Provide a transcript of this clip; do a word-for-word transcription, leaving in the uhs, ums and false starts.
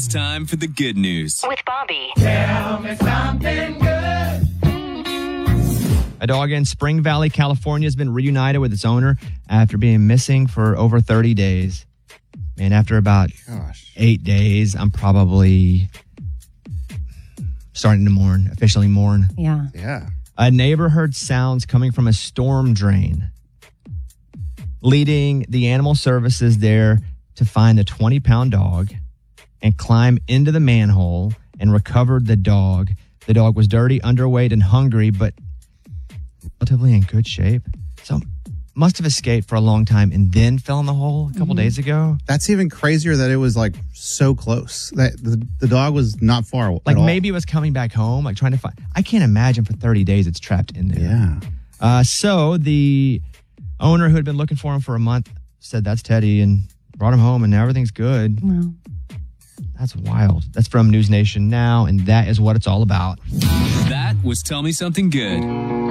It's time for the good news with Bobby. Tell me something good. A dog in Spring Valley, California has been reunited with its owner after being missing for over thirty days. And after about Gosh. eight days, I'm probably starting to mourn, officially mourn. Yeah. Yeah. A neighbor heard sounds coming from a storm drain, leading the animal services there to find the twenty-pound dog and climb into the manhole and recovered the dog. The dog was dirty, underweight, and hungry, but relatively in good shape. So must have escaped for a long time and then fell in the hole a couple Mm-hmm. days ago. That's even crazier that it was like so close. That the, the dog was not far. Like at all. maybe it was coming back home, like trying to find. I can't imagine for thirty days it's trapped in there. Yeah. Uh, so the owner who had been looking for him for a month said, "That's Teddy," and brought him home, and now everything's good. Wow. That's wild. That's from News Nation Now, and that is what it's all about. That was Tell Me Something Good.